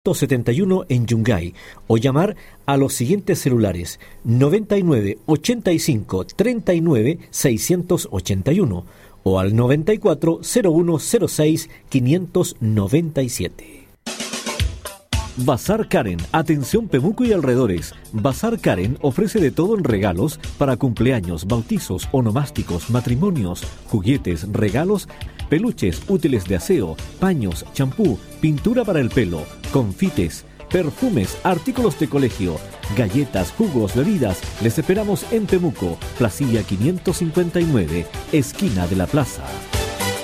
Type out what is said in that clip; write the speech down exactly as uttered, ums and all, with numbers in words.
setenta y uno en Yungay o llamar a los siguientes celulares noventa y nueve, ochenta y cinco, treinta y nueve, seiscientos ochenta y uno o al noventa y cuatro, cero uno cero seis, quinientos noventa y siete. Bazar Karen, atención Pemuco y alrededores. Bazar Karen ofrece de todo en regalos para cumpleaños, bautizos, onomásticos, matrimonios, juguetes, regalos, peluches, útiles de aseo, paños, champú, pintura para el pelo, confites, perfumes, artículos de colegio, galletas, jugos, bebidas. Les esperamos en Pemuco, Placilla quinientos cincuenta y nueve, esquina de la plaza.